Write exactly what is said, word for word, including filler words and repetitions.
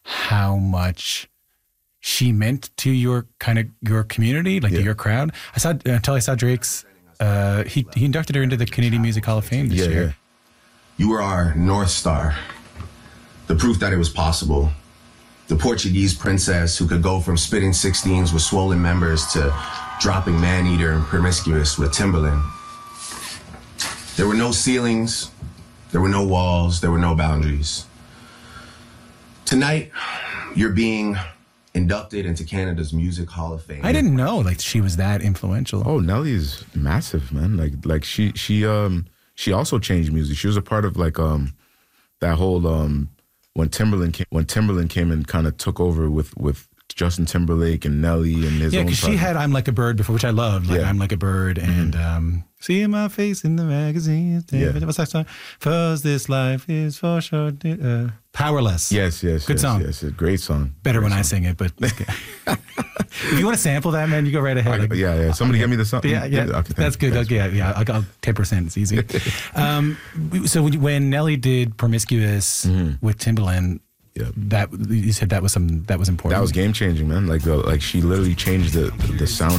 how much she meant to your kind of your community, like Yeah. to your crowd. I saw until I saw Drake's. Uh, he he inducted her into the Canadian Music Hall of Fame this Yeah, year. yeah. You were our North Star, the proof that it was possible. The Portuguese princess who could go from spitting sixteens with swollen members to dropping Man-Eater and Promiscuous with Timberland. There were no ceilings, there were no walls, there were no boundaries. Tonight, you're being inducted into Canada's Music Hall of Fame. I didn't know like she was that influential. Oh, Nelly's massive, man. Like like she she um she also changed music. She was a part of like um that whole um when Timberland came, when Timberland came and kind of took over with with Justin Timberlake and Nelly and his Yeah, own because she project. had "I'm Like a Bird" before, which I loved. Like Yeah. "I'm Like a Bird" and um, "See My Face in the Magazine." Yeah. What's that song? "'Cause this life is for short." Uh, "Powerless." Yes, yes, Good yes, song. Yes, a great song. Better Great when I song. sing it, but if you want to sample that, man, you go right ahead. I- Like, yeah, yeah. Somebody okay. get me the song. Yeah, yeah, Okay, that's thanks, good. thanks. Okay, yeah, yeah. I'll, I'll ten percent. It's easy. um, so when, you- when Nelly did "Promiscuous" with Timbaland, Yeah. that you said that was some that was important. That was game changing, man. Like the, like she literally changed the the sound